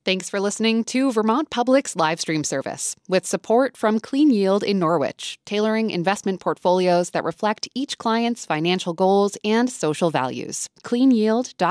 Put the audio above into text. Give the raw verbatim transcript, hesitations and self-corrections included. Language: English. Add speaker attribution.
Speaker 1: Thanks for listening to Vermont Public's live stream service with support from Clean Yield in Norwich, tailoring investment portfolios that reflect each client's financial goals and social values. clean yield dot com